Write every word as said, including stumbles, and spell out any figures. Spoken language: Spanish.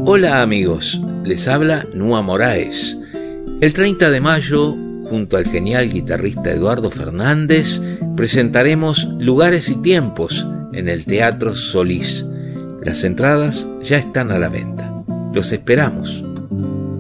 Hola amigos, les habla Nua Moraes. El treinta de mayo, junto al genial guitarrista Eduardo Fernández, presentaremos Lugares y Tiempos en el Teatro Solís. Las entradas ya están a la venta. Los esperamos.